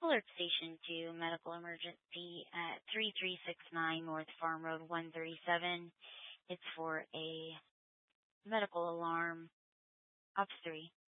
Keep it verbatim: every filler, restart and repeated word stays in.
Alert Station two, medical emergency at three three six nine North Farm Road one thirty-seven. It's for a medical alarm. Ops three.